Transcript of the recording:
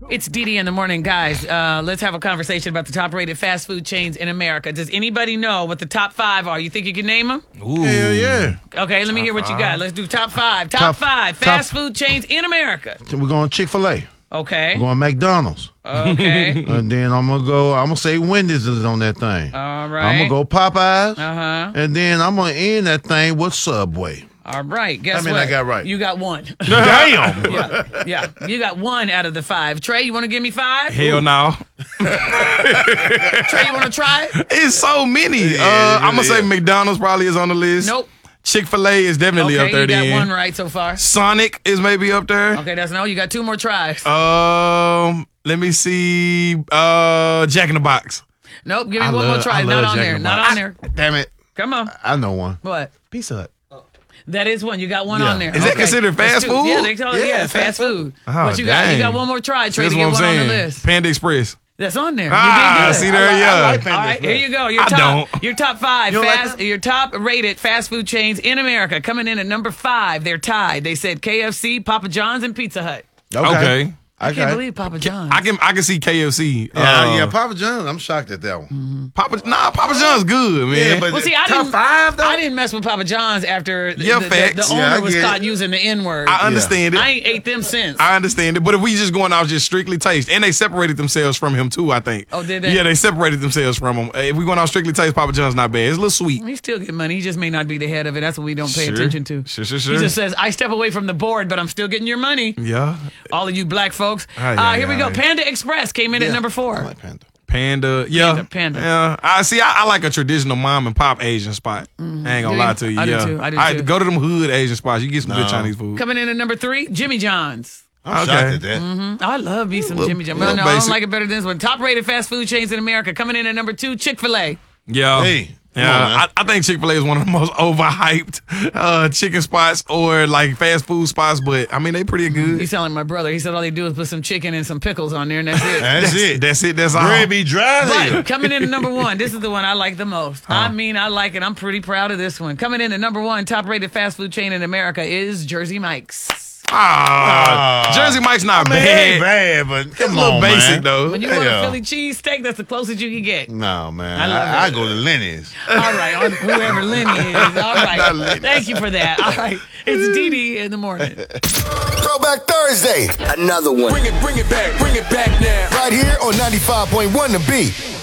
It's Dee in the morning, guys. Let's have a conversation about the top-rated fast food chains in America. Does anybody know what the top 5 are? You think you can name them? Ooh. Hell yeah. Okay, let me hear what you got. Let's do top 5. Top 5 fast food chains in America. We're going Chick-fil-A. Okay. We're going McDonald's. Okay. And then I'm going to say Wendy's is on that thing. All right. I'm going to go Popeyes. Uh-huh. And then I'm going to end that thing with Subway. All right. Guess what? I got right. You got 1. Damn. Yeah. You got 1 out of the 5. Trey, you want to give me 5? Hell no. Trey, you want to try? It's so many. I'm going to say McDonald's probably is on the list. Nope. Chick-fil-A is definitely up there. Okay, you got then. 1 right so far. Sonic is maybe up there. Okay, that's no. You got 2 more tries. Let me see. Jack in the Box. Nope, give me one more try. Not on there. Not on there. Damn it. Come on. I know one. What? Pizza Hut. That is 1. You got 1 on there. Is that considered fast food? Yeah, they call it fast food. Oh, But you got 1 more try. Trey, That's to what get I'm 1 on saying. the list. Panda Express. That's on there. Ah, you did good. see there, I like All Panda right, Express. here you go. Your top 5 You don't like your top rated fast food chains in America. Coming in at number 5. They're tied. They said KFC, Papa John's, and Pizza Hut. Okay. I can't believe Papa John's. I can see KFC. Yeah, Papa John's. I'm shocked at that one. Papa John's good, man. Yeah, but Well, see, top 5 though. I didn't mess with Papa John's after facts. the owner was caught using the N-word. I understand it. I ain't ate them since. I understand it, but if we just going out just strictly taste, and they separated themselves from him too, I think. Oh, did they? Yeah, they separated themselves from him. If we going out strictly taste, Papa John's not bad. It's a little sweet. He still get money. He just may not be the head of it. That's what we don't pay attention to. Sure. He just says, I step away from the board, but I'm still getting your money. Yeah. All of you black folks. Yeah, here we go. Panda Express came in at number 4. I like Panda. Panda. Panda. Yeah. I like a traditional mom and pop Asian spot. I ain't gonna lie to you. I do too. I do too. Go to them hood Asian spots. You get some good Chinese food. Coming in at number 3, Jimmy John's. I'm shocked at that. I love me some Jimmy John's. No, I don't like it better than this one. Top rated fast food chains in America. Coming in at number 2, Chick-fil-A. Yeah. Hey. Yeah, I think Chick-fil-A is one of the most overhyped chicken spots or like fast food spots, but I mean, they pretty good. He sound like my brother. He said all they do is put some chicken and some pickles on there, and that's it. That's it. That's all. Bread be dry. But coming in at number 1, this is the one I like the most. I mean, I like it. I'm pretty proud of this one. Coming in at number 1, top-rated fast food chain in America is Jersey Mike's. Jersey Mike's not bad. Ain't bad, but It's a little basic though. When you want a Philly cheesesteak, that's the closest you can get. No, man. I I go to Lenny's. All right, on whoever Lenny is. All right. Thank you for that. All right. It's Dee in the morning. Throwback Thursday. Another one. Bring it back now. Right here on 95.1 The Beat.